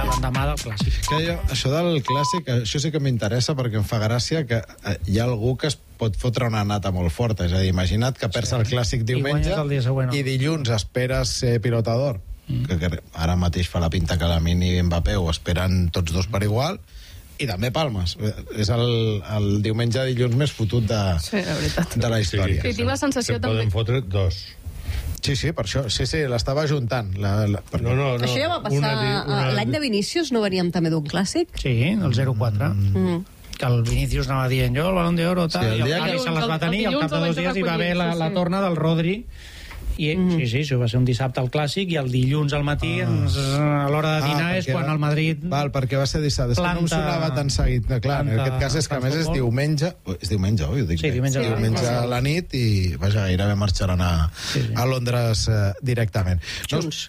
l'endemà del Clàssic. Això del Clàssic, això sí que m'interessa perquè em fa gràcia que hi ha algú que es pot fotre una nata molt forta. És a dir, imagina't que perds el Clàssic diumenge i dilluns esperes ser pilota d'or. Que ara mateix fa la pinta que Lamine i Mbappé ho esperen tots dos per igual, i també palmes. És el diumenge dilluns més fotut de la història. Sí, tinc la sensació també... Poden fotre dos. Sí, per això. Sí, l'estava ajuntant. No. Això ja va passar... L'any de Vinícius no veníem també d'un Clàssic? Sí, el 0-4. Que el Vinícius anava dient jo, el Balón d'Or, i el Gavi se les va tenir, i al cap de 2 dies hi va haver la torna del Rodri. Sí, això va ser un dissabte al Clàssic, i el dilluns al matí, a l'hora de dinar, és quan el Madrid... Perquè va ser dissabte, és que no em sonava tan seguit. Clar, en aquest cas és que a més és diumenge... És diumenge, oi? Sí, diumenge a la nit, i vaja, gairebé marxaran a Londres directament. Junts.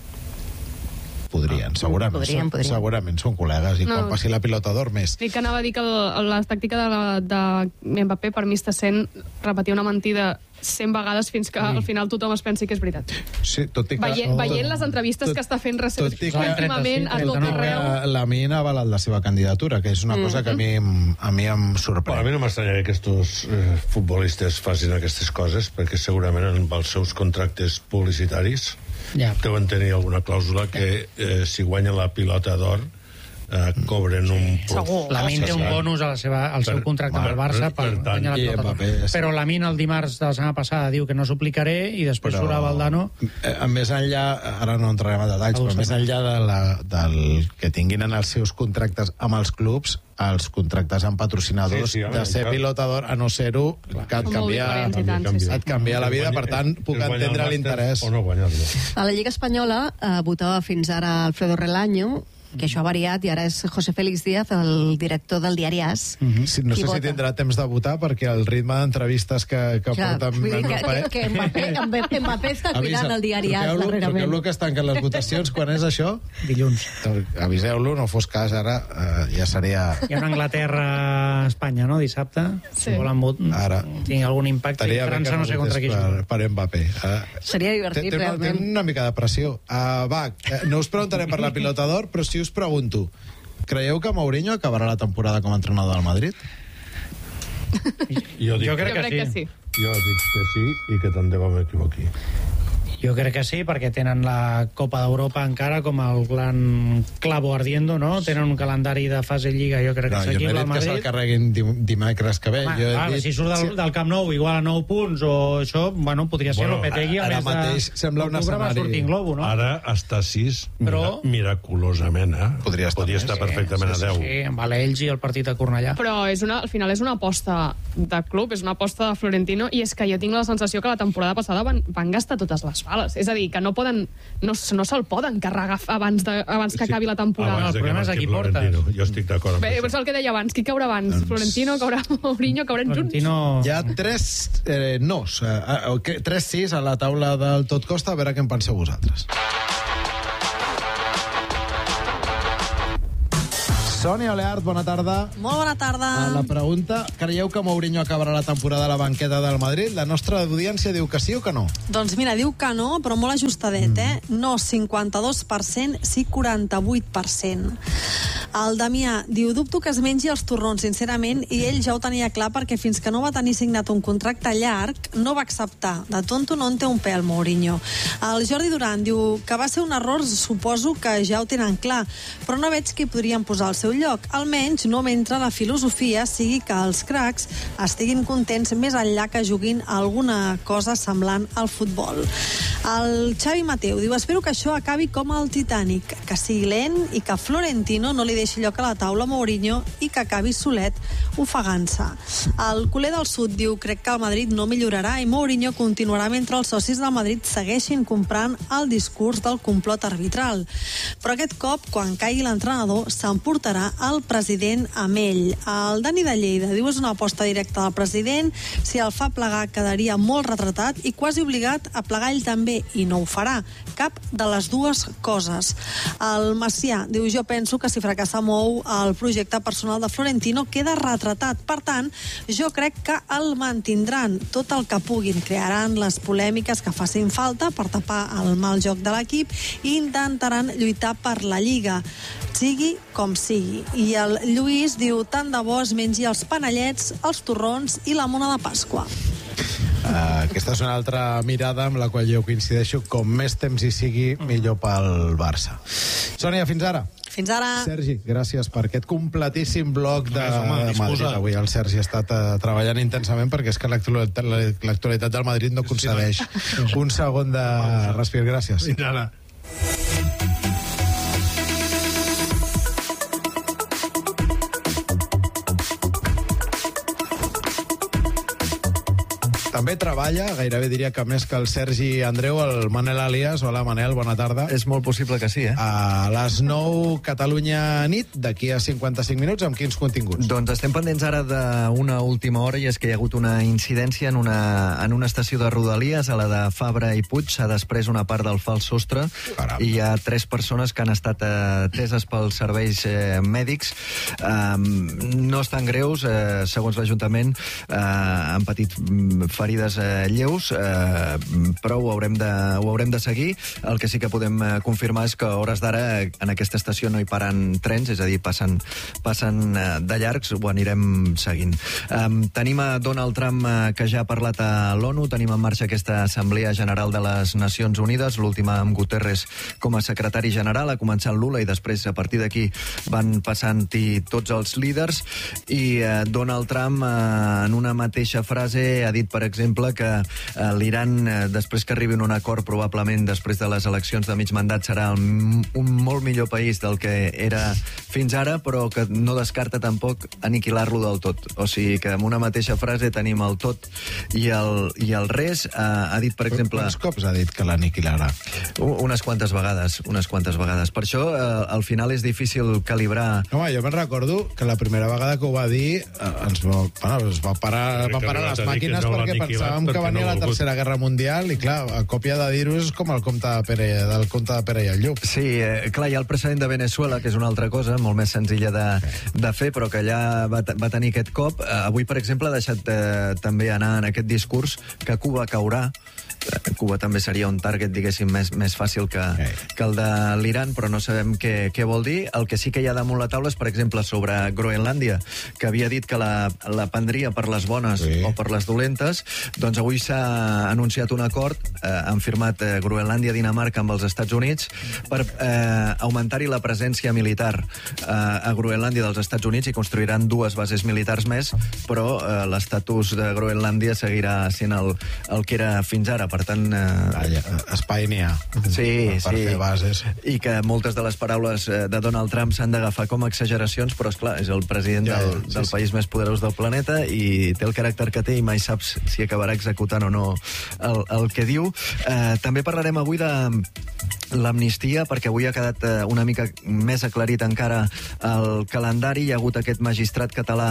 Podrien, segurament són col·legues, i quan passi la pilota d'or més. Dic que anava a dir que la tàctica de Mbappé per mi està sent repetir una mentida 100 vegades fins que al final tothom es pensi que és veritat. Sí, tot i que... Veient les entrevistes que està fent últimament a tot arreu... Lamine ha avalat la seva candidatura, que és una cosa que a mi em sorprèn. A mi no m'estranyaria que estos futbolistes facin aquestes coses, perquè segurament amb els seus contractes publicitaris deuen tenir alguna clàusula que si guanyen la pilota d'or cobren un... Lamine té un bonus al seu contracte amb el Barça per guanyar la pilota d'or. Però Lamine el dimarts de la setmana passada diu que no s'ho aplicaré, i després surt a Valdano. Més enllà, ara no entrarem a detalls, però més enllà del que tinguin en els seus contractes amb els clubs, els contractes amb patrocinadors, de ser pilota d'or a no ser-ho, que et canvia la vida. Per tant, puc entendre l'interès. A la Lliga Espanyola votava fins ara Alfredo Relaño, que això ha variat, i ara és José Félix Díaz, el director del diari AS. No sé si tindrà temps de votar, perquè el ritme d'entrevistes que porten... Que Mbappé està cuidant el diari AS darrerament. Truqueu-lo que es tanquen les votacions. Quan és això? Dilluns. Aviseu-lo, no fos cas, ara ja seria... Hi ha una Anglaterra-Espanya, no?, dissabte. Si volen tinc algun impacte. França no sé contra qui juga. Per Mbappé. Seria divertit, realment. Té una mica de pressió. No us preguntaré per la pilota d'or, però si us pregunto, creieu que Mourinho acabarà la temporada com a entrenador del Madrid? Jo crec que sí. Jo dic que sí, i que tant de bo m'equivoqui. Jo crec que sí, perquè tenen la Copa d'Europa encara com el gran clavo ardiendo, no? Tenen un calendari de fase Lliga, jo crec que s'equipla al Madrid. Jo no he dit que se'l carreguin dimecres que ve. Si surt del Camp Nou igual a 9 punts o això, podria ser Lopetegui ara mateix sembla un escenari. Ara està a 6, miraculosament, podria estar perfectament a 10. Sí, amb l'Elx i el partit de Cornellà. Però al final és una aposta de club, és una aposta de Florentino, i és que jo tinc la sensació que la temporada passada van gastar totes les bales. És a dir, que no se'l poden carregar abans que acabi la temporada. El problema és a qui portes. Jo estic d'acord amb això. Bé, és el que deia abans. Qui caurà abans? Florentino, caurà Mourinho, cauran junts? Hi ha 3 nos, 3-6 a la taula del Tot Costa, a veure què en penseu vosaltres. Sònia Oleart, bona tarda. Molt bona tarda. La pregunta, creieu que Mourinho acabarà la temporada a la banqueta del Madrid? La nostra audiència diu que sí o que no? Doncs mira, diu que no, però molt ajustadet, No 52%, sí 48%. El Damià diu, dubto que es mengi els torrons, sincerament, i ell ja ho tenia clar perquè fins que no va tenir signat un contracte llarg, no va acceptar. De tonto no en té un pèl, Mourinho. El Jordi Duran diu que va ser un error, suposo que ja ho tenen clar, però no veig que podrien posar al seu lloc, almenys no mentre la filosofia sigui que els cracs estiguin contents més enllà que juguin alguna cosa semblant al futbol. El Xavi Mateu diu, espero que això acabi com el Titanic, que sigui lent i que Florentino no li deixi lloc a la taula a Mourinho i que acabi solet ofegant-se. El Culer del Sud diu, crec que el Madrid no millorarà i Mourinho continuarà mentre els socis del Madrid segueixin comprant el discurs del complot arbitral. Però aquest cop, quan caigui l'entrenador, s'emportarà el president amb ell. El Dani de Lleida diu, és una aposta directa del president, si el fa plegar quedaria molt retratat i quasi obligat a plegar ell també, i no ho farà. Cap de les dues coses. El Macià diu, jo penso que si fracassa Mou, el projecte personal de Florentino queda retratat. Per tant, jo crec que el mantindran tot el que puguin. Crearan les polèmiques que facin falta per tapar el mal joc de l'equip i intentaran lluitar per la Lliga. sigui com sigui. I el Lluís diu, tant de bo es mengi els panellets, els torrons i la mona de Pasqua. Aquesta és una altra mirada amb la qual jo coincideixo. Com més temps hi sigui, millor pel Barça. Sònia, fins ara. Fins ara. Sergi, gràcies per aquest completíssim bloc de Madrid. Avui el Sergi ha estat treballant intensament perquè és que l'actualitat del Madrid no concedeix un segon de respir. Gràcies. Fins ara. També treballa, gairebé diria que més que el Sergi Andreu, el Manel Alias. Hola, Manel, bona tarda. És molt possible que sí, A les 9, Catalunya nit, d'aquí a 55 minuts, amb quins continguts? Doncs estem pendents ara d'una última hora, i és que hi ha hagut una incidència en una estació de Rodalies, a la de Fabra i Puig. S'ha desprès una part del fals sostre. Caram. I hi ha 3 persones que han estat ateses pels serveis mèdics. No estan greus, segons l'Ajuntament, han patit ferides lleus, però ho haurem de seguir. El que sí que podem confirmar és que a hores d'ara en aquesta estació no hi paren trens, és a dir, passen de llargs, ho anirem seguint. Tenim a Donald Trump, que ja ha parlat a l'ONU, tenim en marxa aquesta Assemblea General de les Nacions Unides, l'última amb Guterres com a secretari general, ha començat Lula i després a partir d'aquí van passant-hi tots els líders, i Donald Trump en una mateixa frase ha dit, per exemple, que l'Iran, després que arribi a un acord, probablement després de les eleccions de mig mandat, serà un molt millor país del que era fins ara, però que no descarta tampoc aniquilar-lo del tot. O sigui que amb una mateixa frase tenim el tot i el res. Ha dit, per exemple... Quants cops ha dit que l'aniquilarà? Unes quantes vegades. Per això, al final és difícil calibrar... Home, jo me'n recordo que la primera vegada que ho va dir es va parar les màquines perquè pensàvem que venia la Tercera Guerra Mundial i, clar, a còpia de dir-ho és com el conte de Pere i el Llup. Sí, clar, hi ha el precedent de Venezuela, que és una altra cosa, molt més senzilla de fer, però que allà va tenir aquest cop. Avui, per exemple, ha deixat també anar en aquest discurs que Cuba caurà. Cuba també seria un target, diguéssim, més fàcil que el de l'Iran, però no sabem què vol dir. El que sí que hi ha damunt la taula és, per exemple, sobre Groenlàndia, que havia dit que la prendria per les bones o per les dolentes. Doncs avui s'ha anunciat un acord, han firmat Groenlàndia i Dinamarca amb els Estats Units per augmentar-hi la presència militar a Groenlàndia dels Estats Units, i construiran 2 bases militars més, però l'estatus de Groenlàndia seguirà sent el que era fins ara. Per tant... espai n'hi ha. Sí, per fer bases. I que moltes de les paraules de Donald Trump s'han d'agafar com a exageracions, però, esclar, és el president del país més poderós del planeta i té el caràcter que té i mai saps si acabarà executant o no el que diu. També parlarem avui de l'amnistia, perquè avui ha quedat una mica més aclarit encara el calendari. Hi ha hagut aquest magistrat català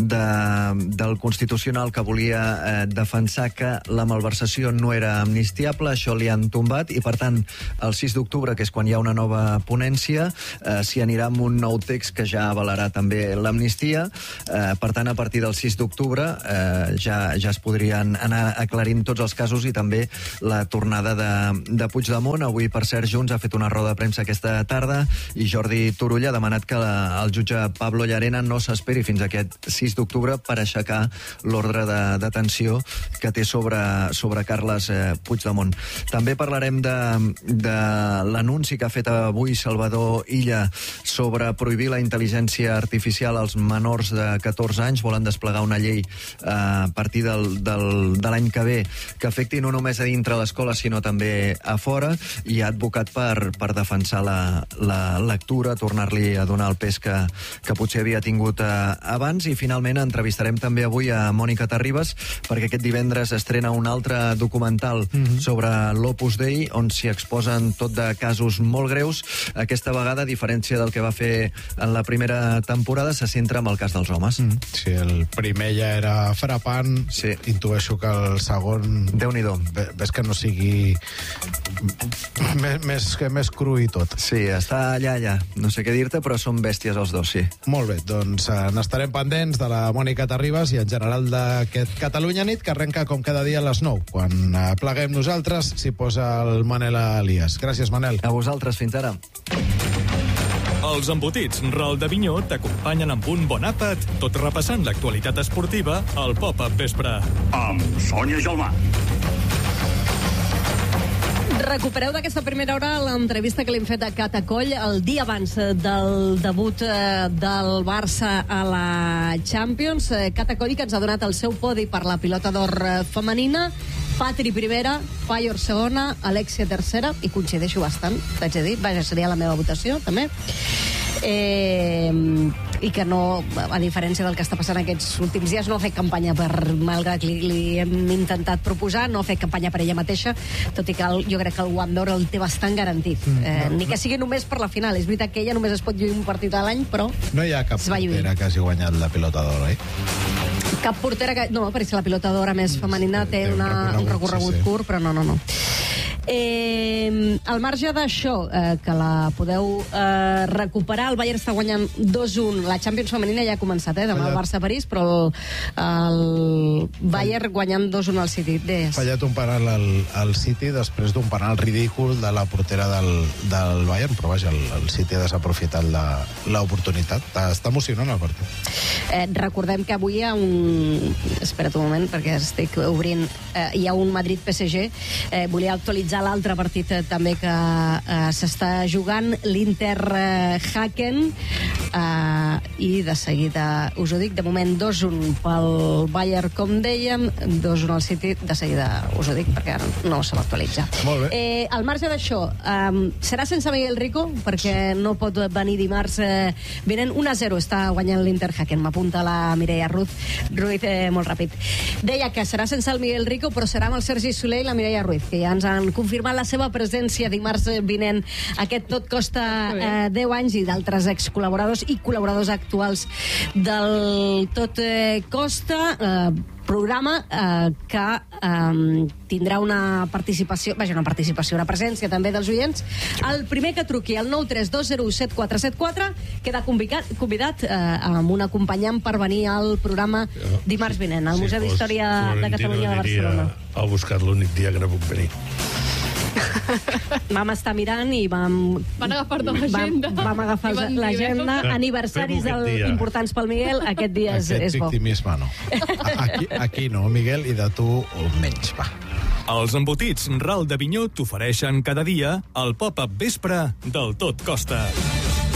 del Constitucional que volia defensar que la malversació no era amnistiable, això li han tombat, i per tant el 6 d'octubre, que és quan hi ha una nova ponència, s'hi anirà amb un nou text que ja avalarà també l'amnistia. Per tant, a partir del 6 d'octubre ja es podrien anar aclarint tots els casos, i també la tornada de Puigdemont. Avui, per cert, Junts ha fet una roda de premsa aquesta tarda i Jordi Turull ha demanat que el jutge Pablo Llarena no s'esperi fins aquest 6 d'octubre per aixecar l'ordre de detenció que té sobre Carles Puigdemont. També parlarem de l'anunci que ha fet avui Salvador Illa sobre prohibir la intel·ligència artificial als menors de 14 anys. Volen desplegar una llei a partir de l'any que ve que afecti no només a dintre l'escola sinó també a fora, i ha advocat per defensar la lectura, tornar-li a donar el pes que potser havia tingut abans. I finalment entrevistarem també avui a Mònica Terribas, perquè aquest divendres estrena un altre documental sobre l'Opus Dei, on s'hi exposen tot de casos molt greus. Aquesta vegada, a diferència del que va fer en la primera temporada, se centra en el cas dels homes. Sí, el primer ja era frapant. Sí. Intueixo que el segon... Déu-n'hi-do. Ves que no sigui més cru i tot. Sí, està allà. No sé què dir-te, però són bèsties els dos, sí. Molt bé, doncs n'estarem pendents de la Mònica Terribas i en general d'aquest Catalunya nit, que arrenca com cada dia a les 9. Quan pleguem nosaltres, s'hi posa el Manel Alias. Gràcies, Manel. A vosaltres, fins ara. Els embotits Ral d'Avinyó t'acompanyen amb un bon àpat, tot repassant l'actualitat esportiva al Pop-Up Vespre. Amb Sònia Gelmà. Recupereu d'aquesta primera hora l'entrevista que li hem fet a Catacoll el dia abans del debut del Barça a la Champions. Catacoll, que ens ha donat el seu podi per la pilota d'or femenina. Patri primera, Faior segona, Alexia tercera, i coincideixo bastant, t'haig de dir, vaja, seria la meva votació, també. I que no, a diferència del que està passant aquests últims dies, no ha fet campanya malgrat li hem intentat proposar, no ha fet campanya per ella mateixa, tot i que jo crec que el Guant d'Or el té bastant garantit. Ni que sigui només per la final. És veritat que ella només es pot lluir un partit a l'any, però no hi ha cap portera que hagi guanyat la pilota d'or, oi? Cap portera que... No, perquè la pilota d'or més femenina té un recorregut curt, però no. Al marge d'això, que la podeu recuperar, el Bayern està guanyant 2-1. La Champions femenina ja ha començat, demà el Barça-París, però el Bayern guanyant 2-1 al City. Fallat un penal al City després d'un penal ridícul de la portera del Bayern, però vaja, el City ha desaprofitat l'oportunitat. Està emocionant el partit. Recordem que avui hi ha un... Espera't un moment, perquè estic obrint. Hi ha un Madrid-PSG. Volia actualitzar l'altre partit també que s'està jugant, l'Inter-Haken, i de seguida us ho dic, de moment 2-1 pel Bayern, com dèiem, 2-1 al City, de seguida us ho dic perquè no se l'actualitza. Molt bé. Al marge d'això, serà sense Miguel Rico, perquè no pot venir dimarts vinent. 1-0 està guanyant l'Inter-Haken, m'apunta la Mireia Ruiz, molt ràpid. Deia que serà sense el Miguel Rico, però serà amb el Sergi Soler i la Mireia Ruiz, que ja ens han confirmat la seva presència dimarts vinent. Aquest Tot Costa 10 anys, i d'altres excol·laboradors i col·laboradors actuals del Tot Costa, programa que tindrà una presència també dels oients. El primer que truqui al 932017474 queda convidat amb un acompanyant per venir al programa dimarts vinent, al Museu d'Història de Catalunya de Barcelona. A buscar l'únic dia que no puc venir. Vam estar mirant i van agafar-te l'agenda. Vam agafar l'agenda. Aniversaris importants pel Miguel. Aquest dia és bo. Aquest victimisme no. Aquí no, Miguel, i de tu menys, va. Els embotits Ral d'Avinyó t'ofereixen cada dia el Pop-Up Vespre del Tot Costa.